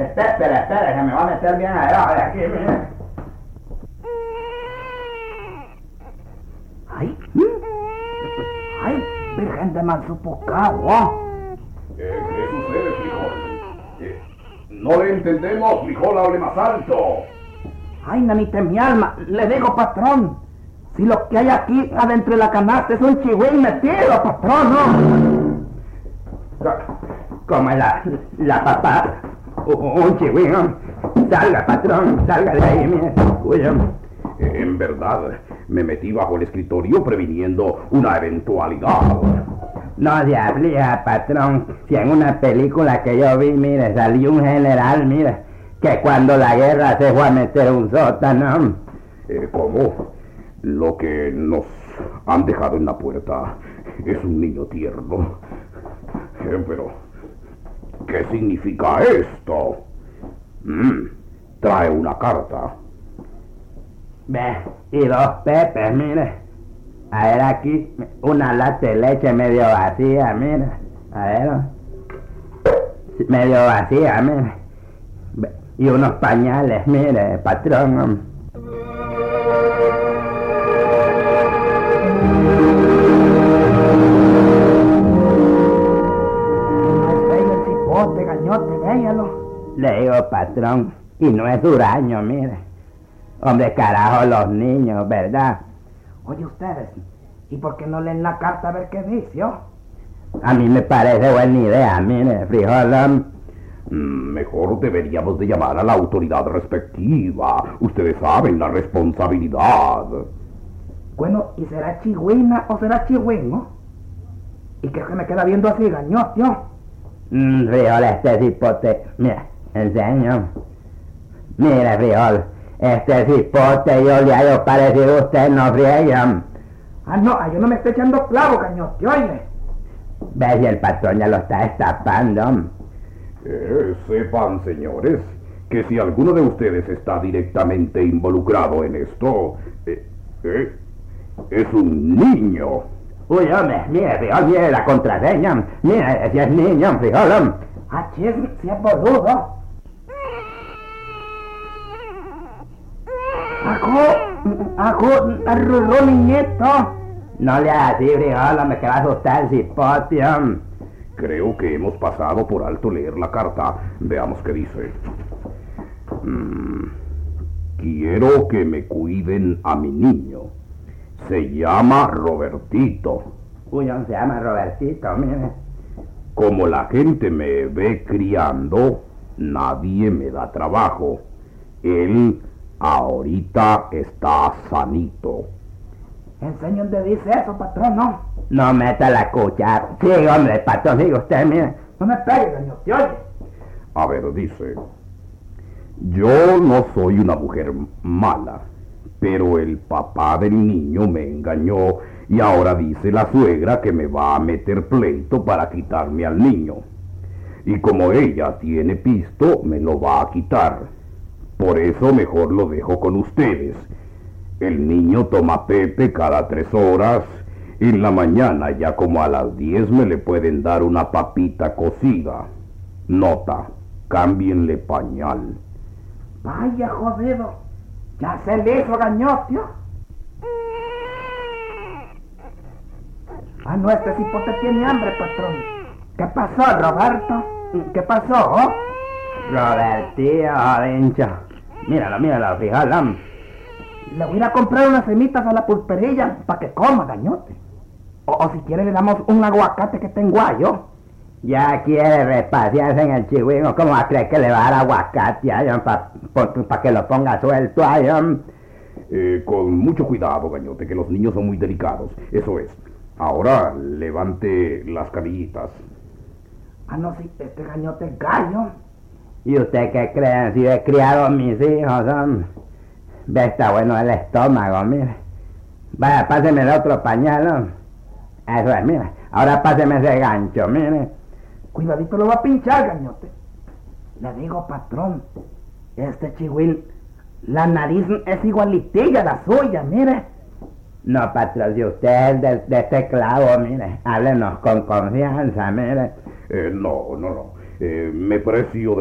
Espera, que me va a meter bien abajo de aquí, mire. Ay, virgen de Mansupucagua. ¿Qué sucede, frijol? No le entendemos, frijol, hable más alto. Ay, nanita mi alma, le digo, patrón, si lo que hay aquí adentro de la canasta es un chihuín metido, patrón, ¿no? Como es la papá, un chihuín, ¿no? Salga, patrón, salga de ahí, mire. En verdad, me metí bajo el escritorio previniendo una eventualidad. No se aflija, patrón, si en una película que yo vi, mire, salió un general, mire, que cuando la guerra se fue a meter un sótano. ¿Cómo? Lo que nos han dejado en la puerta es un niño tierno. Pero, ¿qué significa esto? Trae una carta. Ve, y 2 pepes, mire. A ver aquí, una lata de leche medio vacía, mire. A ver, medio vacía, mire. Y unos pañales, mire, patrón. El cipote, gañote, véalo. Le digo, patrón, y no es huraño, mire. Hombre, carajo, los niños, ¿verdad? Oye, ustedes, ¿y por qué no leen la carta a ver qué dice, oh? A mí me parece buena idea, mire, frijol. Mejor deberíamos de llamar a la autoridad respectiva. Ustedes saben la responsabilidad. Bueno, ¿y será chigüina o será chigüino? ¿Y qué es que me queda viendo así, gañote, oh? Frijol, este cipote, mira, enseño. Mire, frijol, este cipote yo le hallo parecido a usted, no friegan. Ah, no, yo no me estoy echando clavo, gañote, oye. Ve si el patrón ya lo está destapando. Sepan, señores, que si alguno de ustedes está directamente involucrado en esto, es un niño. Uy, hombre, mire, frijol, mire la contraseña. Mire, si es niño, frijol. Ah, si es boludo. Arruló, niñito. No le hagas así, frijol, me que va a asustar el cipote. Creo que hemos pasado por alto leer la carta. Veamos qué dice. Quiero que me cuiden a mi niño. Se llama Robertito. Uy, no se llama Robertito, mire. Como la gente me ve criando, nadie me da trabajo. Él ahorita está sanito. ¿Enseño dónde dice eso, patrón, no? No meta la cuchara. Sí, hombre, patrón, diga usted, mire. No me pegue, señor, ¿te oye? A ver, dice. Yo no soy una mujer mala, pero el papá del niño me engañó y ahora dice la suegra que me va a meter pleito para quitarme al niño. Y como ella tiene pisto, me lo va a quitar. Por eso mejor lo dejo con ustedes. El niño toma pepe cada 3 horas. En la mañana, ya como a las 10, me le pueden dar una papita cocida. Nota, cámbienle pañal. Vaya, jodido. Ya se le hizo, gañote. Ah, no, este cipote tiene hambre, patrón. ¿Qué pasó, Roberto? ¿Qué pasó? Robertito, vincho. Míralo, frijol. Le voy a ir a comprar unas semitas a la pulperilla para que coma, gañote. O si quiere le damos un aguacate que tengo yo. Ya quiere repasearse en el chihuahua. ¿Cómo va a creer que le va a dar aguacate para que lo ponga suelto? Con mucho cuidado, gañote, que los niños son muy delicados. Eso es. Ahora levante las canillitas. Ah, no, si este gañote es gallo. ¿Y usted qué cree? Si he criado a mis hijos, ve, está bueno el estómago, mire. Vaya, páseme el otro pañal. Eso es, mire. Ahora páseme ese gancho, mire. Cuidadito, lo va a pinchar, gañote. Le digo, patrón, este chihuín, la nariz es igualitilla a la suya, mire. No, patrón, si usted es de este clavo, mire, háblenos con confianza, mire. No. Me pareció